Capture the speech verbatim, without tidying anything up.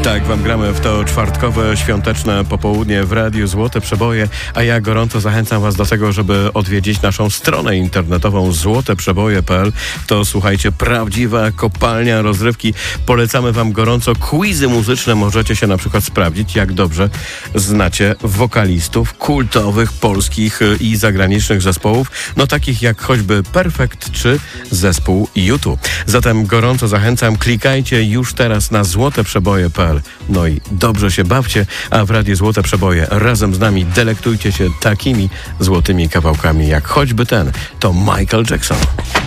Tak wam gramy w to czwartkowe, świąteczne popołudnie w Radiu Złote Przeboje, a ja gorąco zachęcam was do tego, żeby odwiedzić naszą stronę internetową złote przeboje kropka p l. To, słuchajcie, prawdziwa kopalnia rozrywki. Polecamy wam gorąco quizy muzyczne. Możecie się na przykład sprawdzić, jak dobrze znacie wokalistów kultowych polskich i zagranicznych zespołów, no takich jak choćby Perfekt czy zespół U dwa. Zatem gorąco zachęcam, klikajcie już teraz na złote przeboje kropka p l. No i dobrze się bawcie, a w Radiu Złote Przeboje razem z nami delektujcie się takimi złotymi kawałkami jak choćby ten. To Michael Jackson.